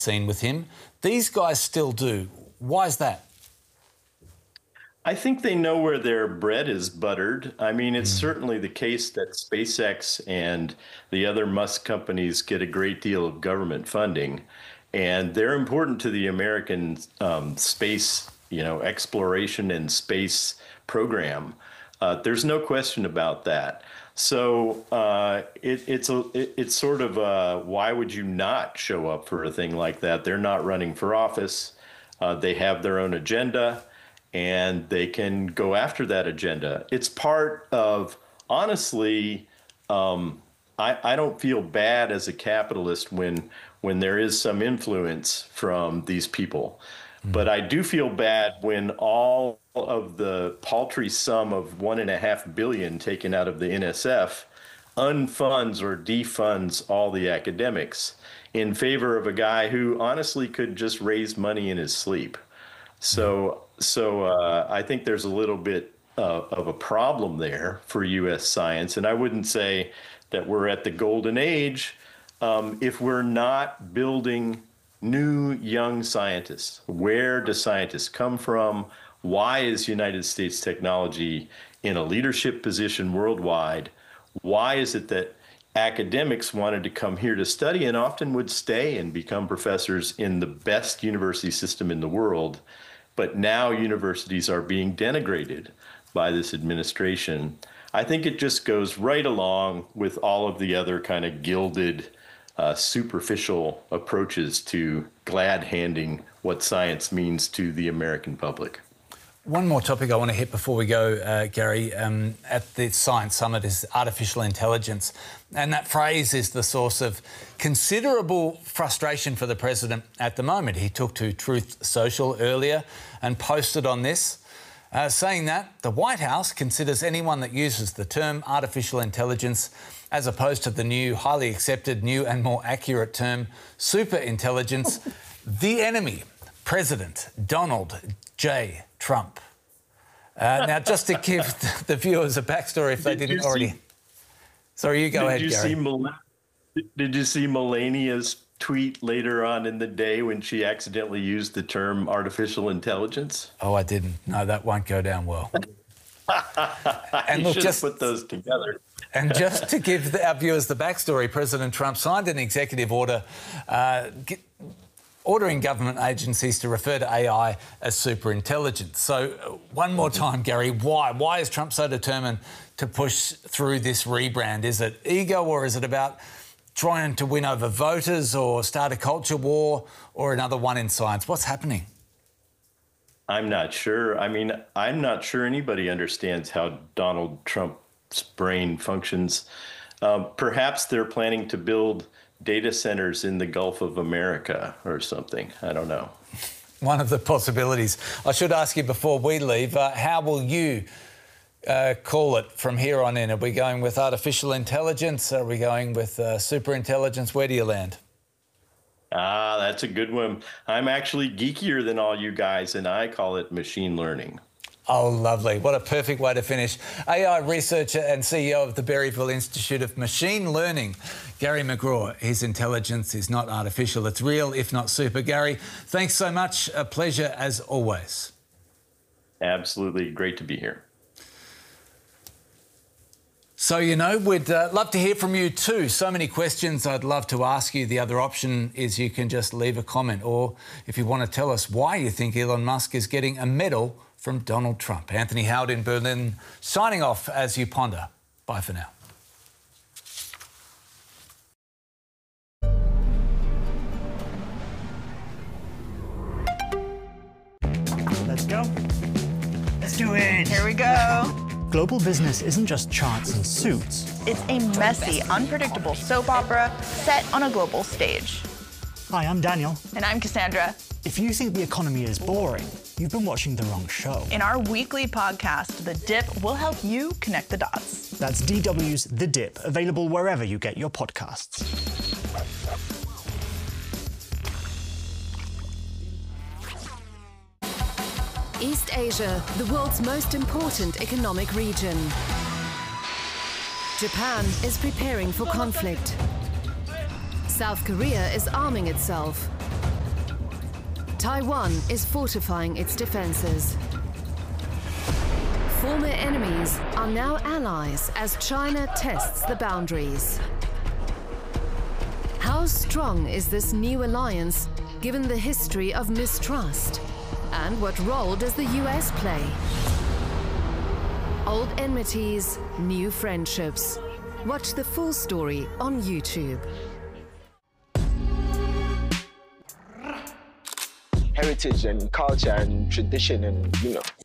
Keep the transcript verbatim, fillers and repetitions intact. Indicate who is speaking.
Speaker 1: seen with him. These guys still do. Why is that?
Speaker 2: I think they know where their bread is buttered. I mean, it's mm. certainly the case that SpaceX and the other Musk companies get a great deal of government funding, and they're important to the American um, space, you know, exploration and space program. Uh, there's no question about that. So uh, it, it's a, it, it's sort of a, why would you not show up for a thing like that? They're not running for office. Uh, they have their own agenda, and they can go after that agenda. It's part of, honestly, um, I, I don't feel bad as a capitalist when when there is some influence from these people. Mm. But I do feel bad when all of the paltry sum of one and a half billion taken out of the N S F unfunds or defunds all the academics in favor of a guy who honestly could just raise money in his sleep. So, so uh, I think there's a little bit uh, of a problem there for U S science. And I wouldn't say that we're at the golden age um, if we're not building new young scientists. Where do scientists come from? Why is United States technology in a leadership position worldwide? Why is it that academics wanted to come here to study and often would stay and become professors in the best university system in the world? But now universities are being denigrated by this administration. I think it just goes right along with all of the other kind of gilded, uh, superficial approaches to glad handing what science means to the American public.
Speaker 1: One more topic I want to hit before we go, uh, Gary, um, at the Science Summit is artificial intelligence. And that phrase is the source of considerable frustration for the president at the moment. He took to Truth Social earlier and posted on this, uh, saying that the White House considers anyone that uses the term artificial intelligence as opposed to the new, highly accepted, new and more accurate term, super intelligence, the enemy, President Donald J. Trump. Uh, now, just to give the viewers a backstory, if they
Speaker 2: did
Speaker 1: didn't already...
Speaker 2: See,
Speaker 1: Sorry, you go ahead,
Speaker 2: you
Speaker 1: Gary.
Speaker 2: See Mel- did you see Melania's tweet later on in the day when she accidentally used the term artificial intelligence?
Speaker 1: Oh, I didn't. No, that won't go down well.
Speaker 2: and you look, should just put those together.
Speaker 1: And just to give the, our viewers the backstory, President Trump signed an executive order uh, get, ordering government agencies to refer to A I as superintelligence. So uh, one more time, Gary, why? Why is Trump so determined to push through this rebrand? Is it ego, or is it about trying to win over voters or start a culture war or another one in science? What's happening?
Speaker 2: I'm not sure. I mean, I'm not sure anybody understands how Donald Trump's brain functions. Um, perhaps they're planning to build data centers in the Gulf of America or something. I don't know.
Speaker 1: One of the possibilities. I should ask you before we leave, uh, how will you uh, call it from here on in? Are we going with artificial intelligence? Are we going with uh, super intelligence? Where do you land?
Speaker 2: Ah, that's a good one. I'm actually geekier than all you guys, and I call it machine learning.
Speaker 1: Oh, lovely. What a perfect way to finish. A I researcher and C E O of the Berryville Institute of Machine Learning, Gary McGraw. His intelligence is not artificial, it's real, if not super. Gary, thanks so much. A pleasure as always.
Speaker 2: Absolutely. Great to be here.
Speaker 1: So, you know, we'd uh, love to hear from you too. So many questions I'd love to ask you. The other option is you can just leave a comment, or if you want to tell us why you think Elon Musk is getting a medal from Donald Trump. Anthony Howard in Berlin, signing off as you ponder. Bye for now.
Speaker 3: Let's go. Let's do it.
Speaker 4: Here we go.
Speaker 3: Global business isn't just charts and suits.
Speaker 4: It's a messy, unpredictable soap opera set on a global stage.
Speaker 3: Hi, I'm Daniel.
Speaker 4: And I'm Cassandra.
Speaker 3: If you think the economy is boring, you've been watching the wrong show.
Speaker 4: In our weekly podcast, The Dip, we'll help you connect the dots.
Speaker 3: That's D W's The Dip, available wherever you get your podcasts.
Speaker 5: East Asia, the world's most important economic region. Japan is preparing for conflict. South Korea is arming itself. Taiwan is fortifying its defenses. Former enemies are now allies as China tests the boundaries. How strong is this new alliance given the history of mistrust? And what role does the U S play? Old enmities, new friendships. Watch the full story on YouTube.
Speaker 6: Heritage and culture and tradition and, you know,